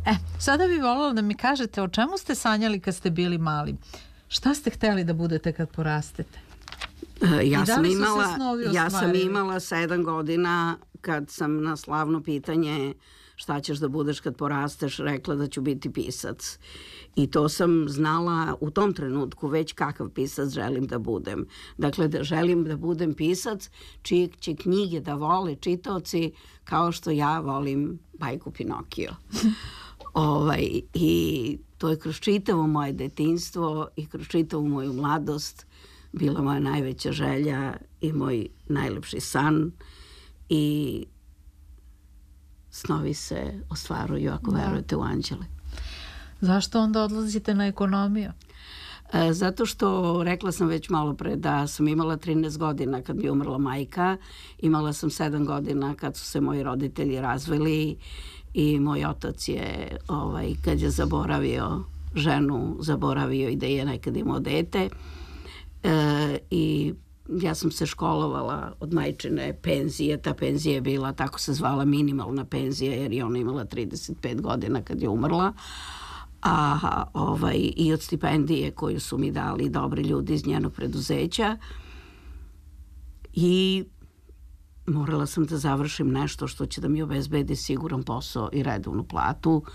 Sada bi voljela da mi kažete o čemu ste sanjali kad ste bili mali. Šta ste hteli da budete kad porastete? Ja sam imala 7 godina kad sam na slavno pitanje šta ćeš da budeš kad porasteš rekla da ću biti pisac. I to sam znala u tom trenutku već kakav pisac želim da budem. Dakle, da želim da budem pisac čije će knjige da vole čitaoci kao što ja volim bajku Pinokio. I to je kroz čitavo moje detinjstvo i kroz čitavu moju mladost bila moja najveća želja i moj najlepši san i snovi se ostvaruju ako verujete u anđele. Zašto onda odlazite na ekonomiju? Zato što, rekla sam već malo pre da sam imala 13 godina kad mi je umrla majka, imala sam 7 godina kad su se moji roditelji razveli i moj otac je, kad je zaboravio ženu, zaboravio i da je nekad imao dete i ja sam se školovala od majčine penzije. Ta penzija je bila, tako se zvala, minimalna penzija jer je ona imala 35 godina kad je umrla. I od stipendije koju su mi dali dobri ljudi iz njenog preduzeća i morala sam da završim nešto što će da mi obezbedi siguran posao i redovnu platu.